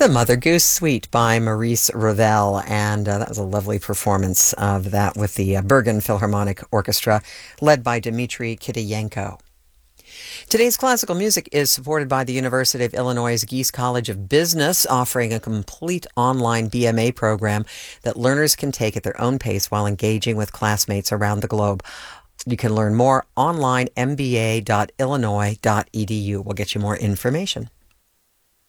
The Mother Goose Suite by Maurice Ravel, and that was a lovely performance of that with the Bergen Philharmonic Orchestra, led by Dmitry Kitayenko. Today's classical music is supported by the University of Illinois' Geese College of Business, offering a complete online BMA program that learners can take at their own pace while engaging with classmates around the globe. You can learn more online, mba.illinois.edu. We'll get you more information.